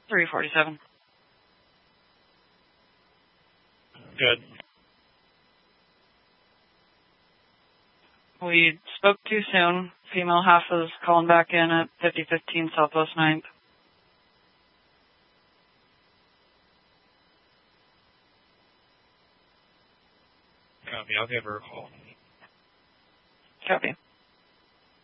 347. Good. We spoke too soon. Female half is calling back in at 5015 Southwest 9th. Copy. I'll give her a call. Copy.